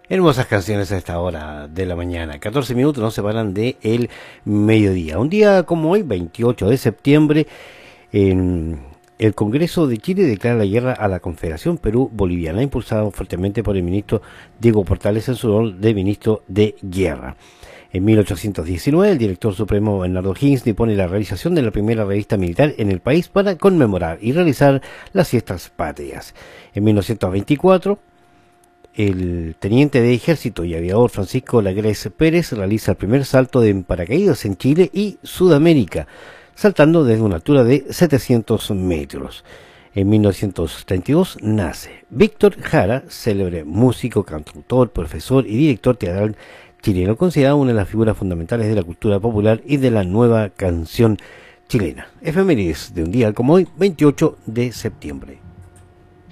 Hermosas canciones a esta hora de la mañana. 14 minutos nos separan de el mediodía. Un día como hoy, 28 de septiembre, en el Congreso de Chile declara la guerra a la Confederación Perú-Boliviana, impulsado fuertemente por el ministro Diego Portales en su rol de ministro de Guerra. En 1819, el director supremo Bernardo Higgins dispone la realización de la primera revista militar en el país para conmemorar y realizar las fiestas patrias. En 1924, el teniente de ejército y aviador Francisco Lagres Pérez realiza el primer salto de paracaídas en Chile y Sudamérica, saltando desde una altura de 700 metros. En 1932 nace Víctor Jara, célebre músico, cantautor, profesor y director teatral chileno, considerado una de las figuras fundamentales de la cultura popular y de la nueva canción chilena. Efemérides de un día como hoy, 28 de septiembre.